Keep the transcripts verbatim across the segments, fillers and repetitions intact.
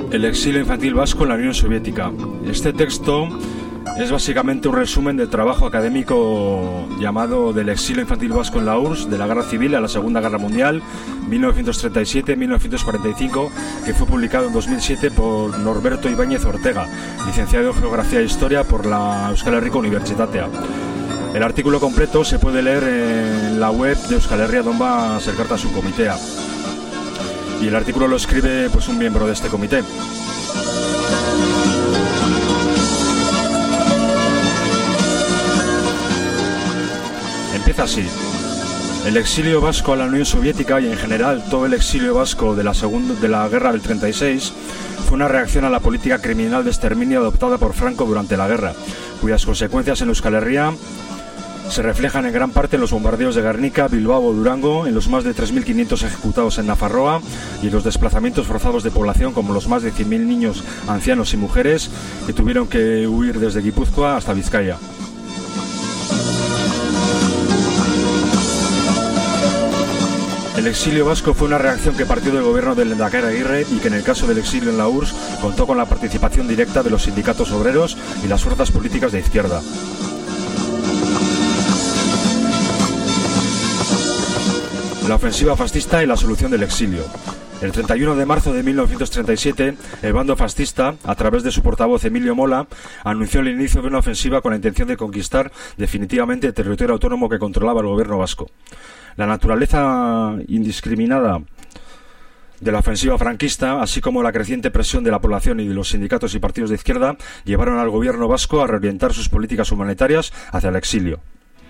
El exilio infantil vasco en la Unión Soviética. Este texto es básicamente un resumen del trabajo académico llamado Del exilio infantil vasco en la U R S S, de la Guerra Civil a la Segunda Guerra Mundial, mil novecientos treinta y siete a mil novecientos cuarenta y cinco, que fue publicado en dos mil siete por Norberto Ibáñez Ortega, licenciado en Geografía e Historia por la Euskal Herriko Unibertsitatea. El artículo completo se puede leer en la web de Euskal Herria Donba Elkartasun Komitea. Y el artículo lo escribe pues un miembro de este comité. Empieza así. El exilio vasco a la Unión Soviética y en general todo el exilio vasco de la, segunda, de la guerra del treinta y seis fue una reacción a la política criminal de exterminio adoptada por Franco durante la guerra, cuyas consecuencias en Euskal Herria se reflejan en gran parte en los bombardeos de Gernika, Bilbao o Durango, en los más de tres mil quinientos ejecutados en Nafarroa y en los desplazamientos forzados de población, como los más de cien mil niños, ancianos y mujeres que tuvieron que huir desde Guipúzcoa hasta Vizcaya. El exilio vasco fue una reacción que partió del gobierno del Lehendakari Aguirre y que en el caso del exilio en la U R S S contó con la participación directa de los sindicatos obreros y las fuerzas políticas de izquierda. La ofensiva fascista y la solución del exilio. El treinta y uno de marzo de mil novecientos treinta y siete, el bando fascista, a través de su portavoz Emilio Mola, anunció el inicio de una ofensiva con la intención de conquistar definitivamente el territorio autónomo que controlaba el gobierno vasco. La naturaleza indiscriminada de la ofensiva franquista, así como la creciente presión de la población y de los sindicatos y partidos de izquierda, llevaron al gobierno vasco a reorientar sus políticas humanitarias hacia el exilio.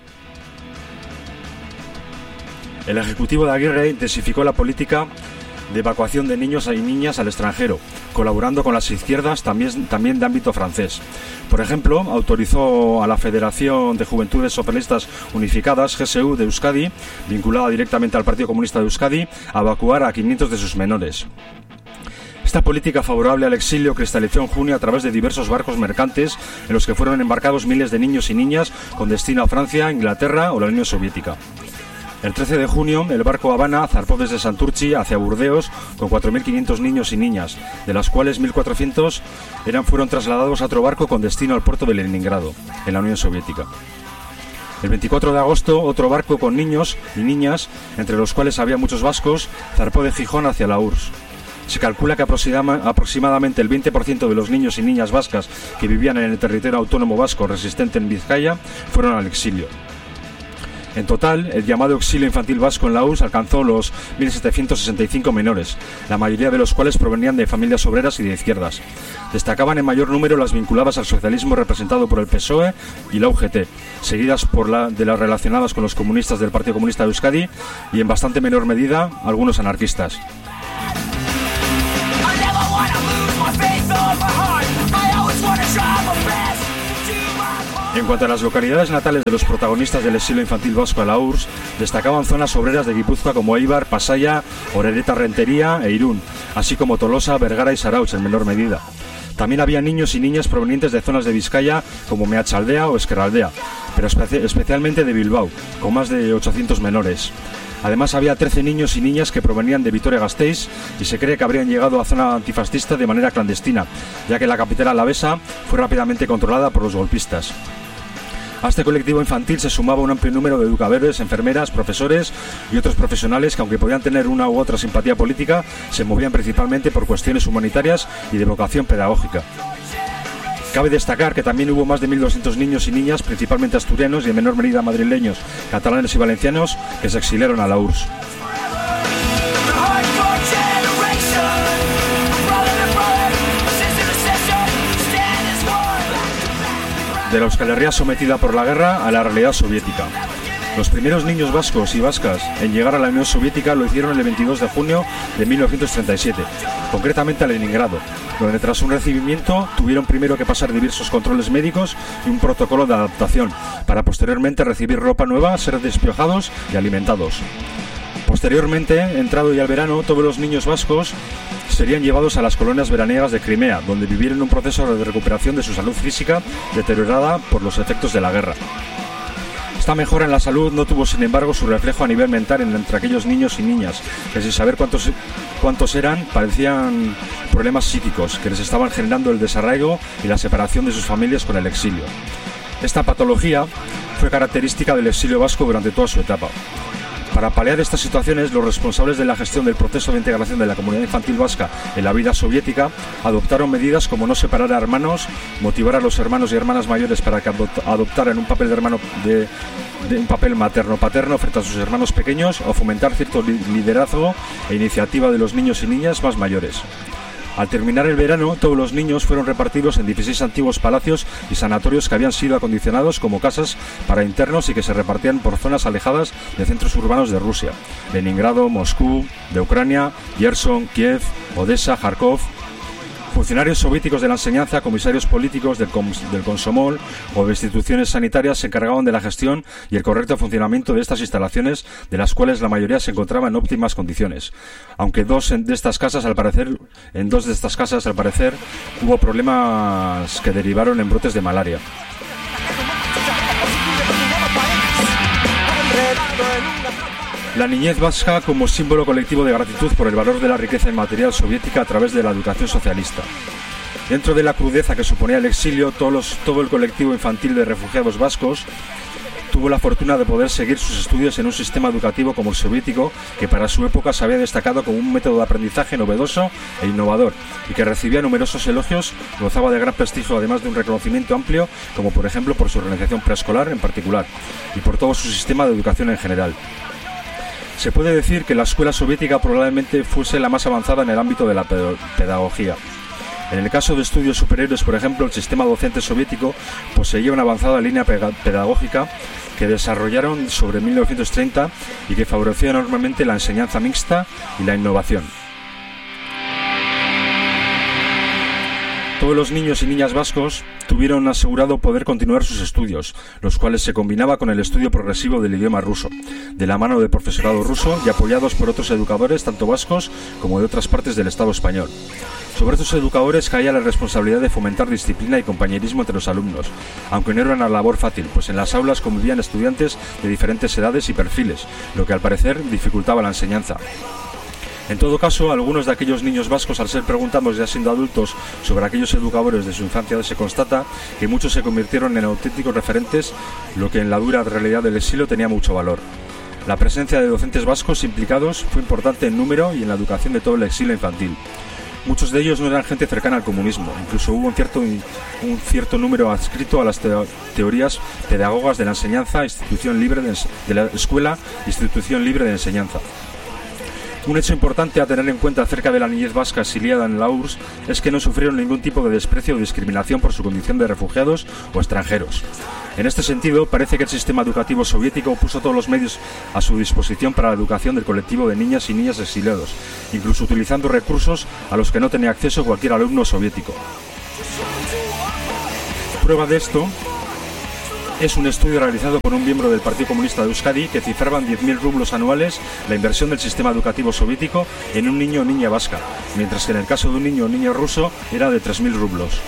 El Ejecutivo de Aguirre intensificó la política de evacuación de niños y niñas al extranjero, colaborando con las izquierdas también, también de ámbito francés. Por ejemplo, autorizó a la Federación de Juventudes Socialistas Unificadas, G S U, de Euskadi, vinculada directamente al Partido Comunista de Euskadi, a evacuar a quinientos de sus menores. Esta política favorable al exilio cristalizó en junio a través de diversos barcos mercantes en los que fueron embarcados miles de niños y niñas con destino a Francia, Inglaterra o la Unión Soviética. El trece de junio, el barco Habana zarpó desde Santurtzi hacia Burdeos con cuatro mil quinientos niños y niñas, de las cuales mil cuatrocientos eran, fueron trasladados a otro barco con destino al puerto de Leningrado, en la Unión Soviética. El veinticuatro de agosto, otro barco con niños y niñas, entre los cuales había muchos vascos, zarpó de Gijón hacia la U R S S. Se calcula que aproximadamente el veinte por ciento de los niños y niñas vascas que vivían en el territorio autónomo vasco resistente en Vizcaya fueron al exilio. En total, el llamado exilio infantil vasco en la U R S S alcanzó los mil setecientos sesenta y cinco menores, la mayoría de los cuales provenían de familias obreras y de izquierdas. Destacaban en mayor número las vinculadas al socialismo representado por el P S O E y la U G T, seguidas por la de las relacionadas con los comunistas del Partido Comunista de Euskadi y en bastante menor medida algunos anarquistas. En cuanto a las localidades natales de los protagonistas del exilio infantil vasco a la U R S S, destacaban zonas obreras de Guipúzcoa como Eibar, Pasaia, Orereta, Rentería e Irún, así como Tolosa, Bergara y Zarautz en menor medida. También había niños y niñas provenientes de zonas de Vizcaya como Meatzaldea o Ezkerraldea, pero espe- especialmente de Bilbao, con más de ochocientos menores. Además había trece niños y niñas que provenían de Vitoria-Gasteiz y se cree que habrían llegado a la zona antifascista de manera clandestina, ya que la capital alavesa fue rápidamente controlada por los golpistas. A este colectivo infantil se sumaba un amplio número de educadores, enfermeras, profesores y otros profesionales que, aunque podían tener una u otra simpatía política, se movían principalmente por cuestiones humanitarias y de vocación pedagógica. Cabe destacar que también hubo más de mil doscientos niños y niñas, principalmente asturianos y en menor medida madrileños, catalanes y valencianos, que se exiliaron a la U R S S. De la Euskal Herria sometida por la guerra a la realidad soviética. Los primeros niños vascos y vascas en llegar a la Unión Soviética lo hicieron el veintidós de junio de mil novecientos treinta y siete, concretamente a Leningrado, donde tras un recibimiento tuvieron primero que pasar diversos controles médicos y un protocolo de adaptación, para posteriormente recibir ropa nueva, ser despiojados y alimentados. Posteriormente, entrado ya el verano, todos los niños vascos serían llevados a las colonias veraniegas de Crimea, donde vivieron un proceso de recuperación de su salud física deteriorada por los efectos de la guerra. Esta mejora en la salud no tuvo, sin embargo, su reflejo a nivel mental entre aquellos niños y niñas, que sin saber cuántos, cuántos eran, parecían problemas psíquicos que les estaban generando el desarraigo y la separación de sus familias con el exilio. Esta patología fue característica del exilio vasco durante toda su etapa. Para paliar estas situaciones, los responsables de la gestión del proceso de integración de la comunidad infantil vasca en la vida soviética adoptaron medidas como no separar a hermanos, motivar a los hermanos y hermanas mayores para que adoptaran un papel de hermano de, de un papel materno-paterno frente a sus hermanos pequeños, o fomentar cierto liderazgo e iniciativa de los niños y niñas más mayores. Al terminar el verano, todos los niños fueron repartidos en dieciséis antiguos palacios y sanatorios que habían sido acondicionados como casas para internos y que se repartían por zonas alejadas de centros urbanos de Rusia: Leningrado, Moscú, de Ucrania, Gerson, Kiev, Odessa, Kharkov. Funcionarios soviéticos de la enseñanza, comisarios políticos del, Com del Komsomol o de instituciones sanitarias se encargaban de la gestión y el correcto funcionamiento de estas instalaciones, de las cuales la mayoría se encontraba en óptimas condiciones. Aunque dos de estas casas, al parecer, en dos de estas casas, al parecer, hubo problemas que derivaron en brotes de malaria. La niñez vasca como símbolo colectivo de gratitud por el valor de la riqueza inmaterial soviética a través de la educación socialista. Dentro de la crudeza que suponía el exilio, todos los, todo el colectivo infantil de refugiados vascos tuvo la fortuna de poder seguir sus estudios en un sistema educativo como el soviético, que para su época se había destacado como un método de aprendizaje novedoso e innovador, y que recibía numerosos elogios, gozaba de gran prestigio, además de un reconocimiento amplio, como por ejemplo por su organización preescolar en particular, y por todo su sistema de educación en general. Se puede decir que la escuela soviética probablemente fuese la más avanzada en el ámbito de la pedagogía. En el caso de estudios superiores, por ejemplo, el sistema docente soviético poseía una avanzada línea pedagógica que desarrollaron sobre mil novecientos treinta y que favoreció enormemente la enseñanza mixta y la innovación. Todos los niños y niñas vascos tuvieron asegurado poder continuar sus estudios, los cuales se combinaba con el estudio progresivo del idioma ruso, de la mano del profesorado ruso y apoyados por otros educadores, tanto vascos como de otras partes del Estado español. Sobre estos educadores caía la responsabilidad de fomentar disciplina y compañerismo entre los alumnos, aunque no era una labor fácil, pues en las aulas convivían estudiantes de diferentes edades y perfiles, lo que al parecer dificultaba la enseñanza. En todo caso, algunos de aquellos niños vascos, al ser preguntados ya siendo adultos sobre aquellos educadores de su infancia, se constata que muchos se convirtieron en auténticos referentes, lo que en la dura realidad del exilio tenía mucho valor. La presencia de docentes vascos implicados fue importante en número y en la educación de todo el exilio infantil. Muchos de ellos no eran gente cercana al comunismo, incluso hubo un cierto, un cierto número adscrito a las te teorías pedagogas de la enseñanza, institución libre de, de la escuela, institución libre de enseñanza. Un hecho importante a tener en cuenta acerca de la niñez vasca exiliada en la U R S S es que no sufrieron ningún tipo de desprecio o discriminación por su condición de refugiados o extranjeros. En este sentido, parece que el sistema educativo soviético puso todos los medios a su disposición para la educación del colectivo de niñas y niñas exiliados, incluso utilizando recursos a los que no tenía acceso cualquier alumno soviético. Prueba de esto es un estudio realizado por un miembro del Partido Comunista de Euskadi que cifraba en diez mil rublos anuales la inversión del sistema educativo soviético en un niño o niña vasca, mientras que en el caso de un niño o niña ruso era de tres mil rublos.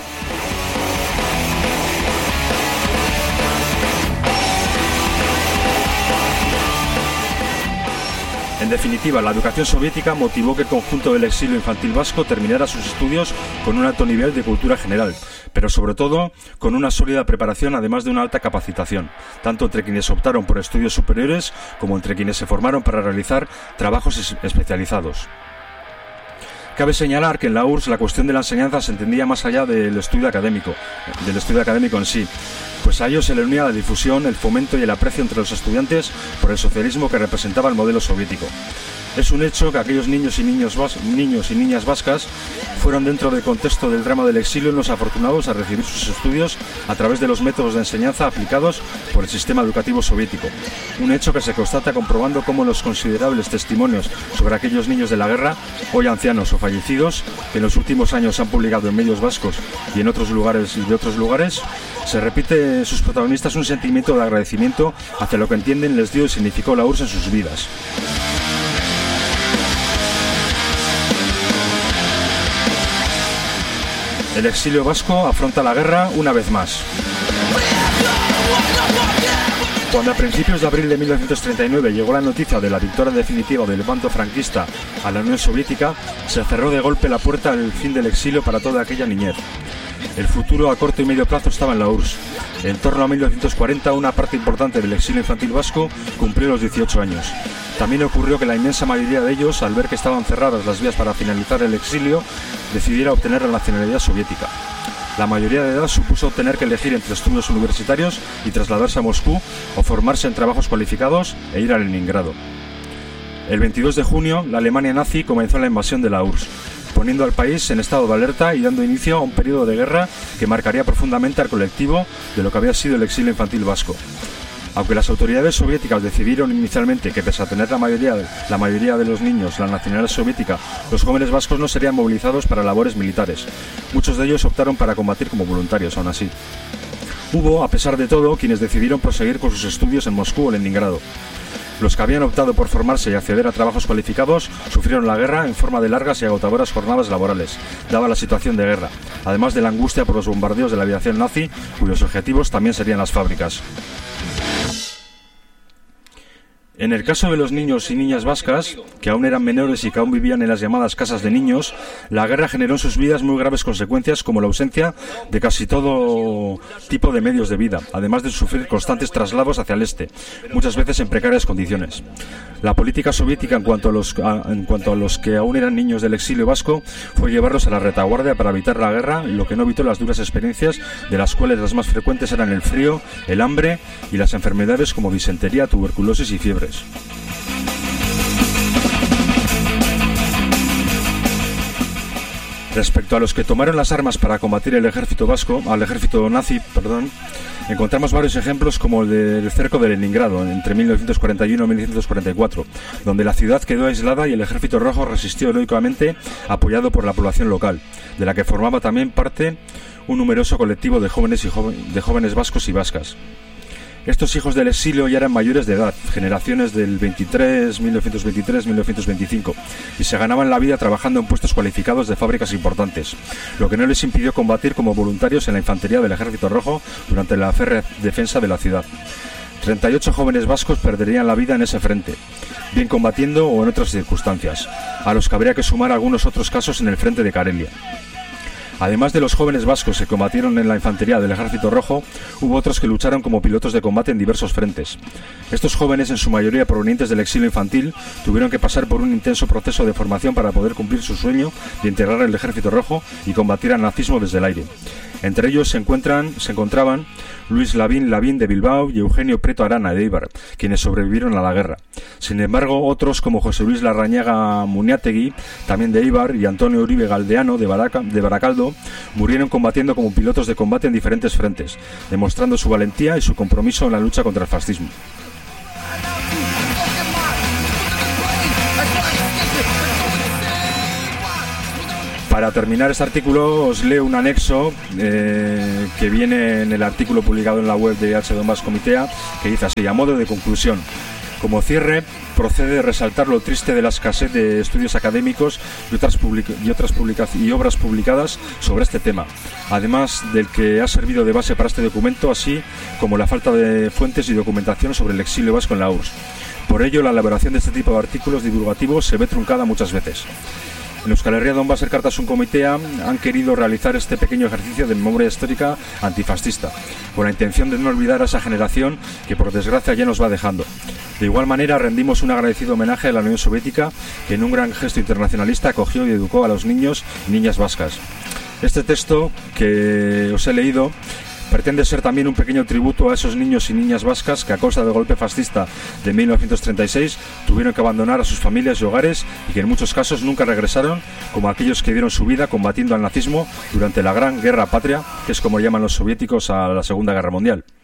En definitiva, la educación soviética motivó que el conjunto del exilio infantil vasco terminara sus estudios con un alto nivel de cultura general, pero sobre todo con una sólida preparación, además de una alta capacitación, tanto entre quienes optaron por estudios superiores como entre quienes se formaron para realizar trabajos especializados. Cabe señalar que en la U R S S la cuestión de la enseñanza se entendía más allá del estudio académico, del estudio académico en sí, pues a ello se le unía la difusión, el fomento y el aprecio entre los estudiantes por el socialismo que representaba el modelo soviético. Es un hecho que aquellos niños y, niños, niños y niñas vascas fueron, dentro del contexto del drama del exilio, los afortunados a recibir sus estudios a través de los métodos de enseñanza aplicados por el sistema educativo soviético. Un hecho que se constata comprobando cómo los considerables testimonios sobre aquellos niños de la guerra, hoy ancianos o fallecidos, que en los últimos años se han publicado en medios vascos y en otros lugares y de otros lugares, se repite en sus protagonistas un sentimiento de agradecimiento hacia lo que entienden les dio y significó la U R S S en sus vidas. El exilio vasco afronta la guerra una vez más. Cuando a principios de abril de mil novecientos treinta y nueve llegó la noticia de la victoria definitiva del bando franquista a la Unión Soviética, se cerró de golpe la puerta al fin del exilio para toda aquella niñez. El futuro a corto y medio plazo estaba en la U R S S. En torno a mil novecientos cuarenta, una parte importante del exilio infantil vasco cumplió los dieciocho años. También ocurrió que la inmensa mayoría de ellos, al ver que estaban cerradas las vías para finalizar el exilio, decidiera obtener la nacionalidad soviética. La mayoría de edad supuso tener que elegir entre estudios universitarios y trasladarse a Moscú o formarse en trabajos cualificados e ir a Leningrado. El veintidós de junio, la Alemania nazi comenzó la invasión de la U R S S, poniendo al país en estado de alerta y dando inicio a un periodo de guerra que marcaría profundamente al colectivo de lo que había sido el exilio infantil vasco. Aunque las autoridades soviéticas decidieron inicialmente que, pese a tener la mayoría, la mayoría de los niños la nacionalidad soviética, los jóvenes vascos no serían movilizados para labores militares. Muchos de ellos optaron para combatir como voluntarios, aún así. Hubo, a pesar de todo, quienes decidieron proseguir con sus estudios en Moscú o Leningrado. Los que habían optado por formarse y acceder a trabajos cualificados sufrieron la guerra en forma de largas y agotadoras jornadas laborales, dada la situación de guerra, además de la angustia por los bombardeos de la aviación nazi, cuyos objetivos también serían las fábricas. En el caso de los niños y niñas vascas, que aún eran menores y que aún vivían en las llamadas casas de niños, la guerra generó en sus vidas muy graves consecuencias, como la ausencia de casi todo tipo de medios de vida, además de sufrir constantes traslados hacia el este, muchas veces en precarias condiciones. La política soviética en cuanto a los, a, en cuanto a los que aún eran niños del exilio vasco fue llevarlos a la retaguardia para evitar la guerra, lo que no evitó las duras experiencias, de las cuales las más frecuentes eran el frío, el hambre y las enfermedades como disentería, tuberculosis y fiebres. Respecto a los que tomaron las armas para combatir el ejército vasco, al ejército nazi, perdón, encontramos varios ejemplos como el del cerco de Leningrado entre mil novecientos cuarenta y uno y mil novecientos cuarenta y cuatro, donde la ciudad quedó aislada y el ejército rojo resistió heroicamente, apoyado por la población local, de la que formaba también parte un numeroso colectivo de jóvenes, y jo- de jóvenes vascos y vascas. Estos hijos del exilio ya eran mayores de edad, generaciones del veintitrés, mil novecientos veintitrés, mil novecientos veinticinco, y se ganaban la vida trabajando en puestos cualificados de fábricas importantes, lo que no les impidió combatir como voluntarios en la infantería del Ejército Rojo durante la férrea defensa de la ciudad. treinta y ocho jóvenes vascos perderían la vida en ese frente, bien combatiendo o en otras circunstancias, a los que habría que sumar algunos otros casos en el frente de Karelia. Además de los jóvenes vascos que combatieron en la infantería del Ejército Rojo, hubo otros que lucharon como pilotos de combate en diversos frentes. Estos jóvenes, en su mayoría provenientes del exilio infantil, tuvieron que pasar por un intenso proceso de formación para poder cumplir su sueño de integrar el Ejército Rojo y combatir al nazismo desde el aire. Entre ellos se encuentran, se encontraban Luis Lavín Lavín de Bilbao y Eugenio Prieto Arana de Eibar, quienes sobrevivieron a la guerra. Sin embargo, otros como José Luis Larrañaga Muniategui, también de Eibar, y Antonio Uribe Galdeano de, Baraca, de Baracaldo, murieron combatiendo como pilotos de combate en diferentes frentes, demostrando su valentía y su compromiso en la lucha contra el fascismo. Para terminar este artículo os leo un anexo eh, que viene en el artículo publicado en la web de H. Donbass Comitea, que dice así: a modo de conclusión, como cierre, procede resaltar lo triste de la escasez de estudios académicos y otras, public- y, otras publica- y obras publicadas sobre este tema, además del que ha servido de base para este documento, así como la falta de fuentes y documentación sobre el exilio vasco en la U R S S. Por ello, la elaboración de este tipo de artículos divulgativos se ve truncada muchas veces. En Euskal Herria Donbass Elkartasun Comitea han querido realizar este pequeño ejercicio de memoria histórica antifascista, con la intención de no olvidar a esa generación que por desgracia ya nos va dejando. De igual manera rendimos un agradecido homenaje a la Unión Soviética, que en un gran gesto internacionalista acogió y educó a los niños y niñas vascas. Este texto que os he leído pretende ser también un pequeño tributo a esos niños y niñas vascas que a causa del golpe fascista de mil novecientos treinta y seis tuvieron que abandonar a sus familias y hogares y que en muchos casos nunca regresaron, como aquellos que dieron su vida combatiendo al nazismo durante la Gran Guerra Patria, que es como llaman los soviéticos a la Segunda Guerra Mundial.